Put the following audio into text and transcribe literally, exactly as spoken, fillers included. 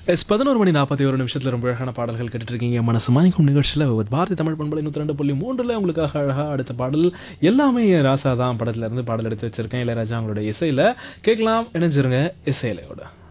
S பதினொரு மணி நாற்பத்தி ஒரு நிமிஷத்தில் ரொம்ப அழகான பாடல்கள் கேட்டுட்டு இருக்கீங்க. மனசு மயக்கும் நிகழ்ச்சியில் பாரதி தமிழ் பண்பலை நூற்றி ரெண்டு புள்ளி மூன்றில் உங்களுக்காக அழகாக அடுத்த பாடல் எல்லாமே ராசா தான் படத்துல இருந்து பாடல் எடுத்து வச்சிருக்கேன். இளையராஜா அவங்களோட இசையில் கேட்கலாம். இணைஞ்சிருங்க இசையிலையோட.